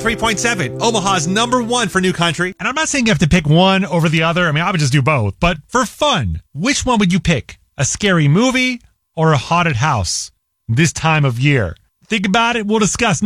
103.7, Omaha's #1 for new country. And I'm not saying you have to pick one over the other. I mean, I would just do both. But for fun, which one would you pick? A scary movie or a haunted house this time of year? Think about it. We'll discuss